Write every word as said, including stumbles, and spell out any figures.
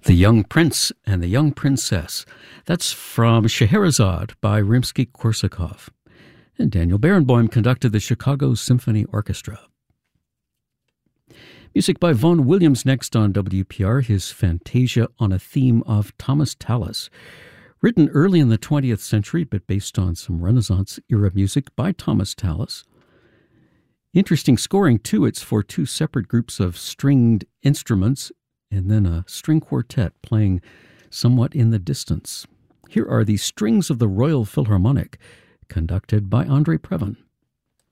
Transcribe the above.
The Young Prince and the Young Princess. That's from Scheherazade by Rimsky-Korsakov. And Daniel Barenboim conducted the Chicago Symphony Orchestra. Music by Vaughan Williams next on W P R, his Fantasia on a theme of Thomas Tallis. Written early in the twentieth century, but based on some Renaissance-era music by Thomas Tallis. Interesting scoring, too. It's for two separate groups of stringed instruments and then a string quartet playing somewhat in the distance. Here are the Strings of the Royal Philharmonic, conducted by Andre Previn.